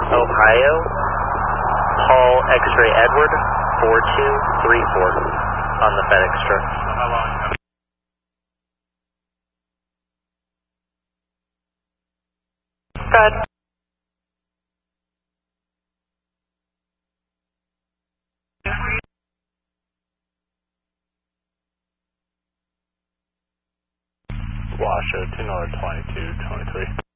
Ohio, Paul X-ray Edward, 4234 on the FedEx truck. How long? Good. Washoe, 2 North 2223.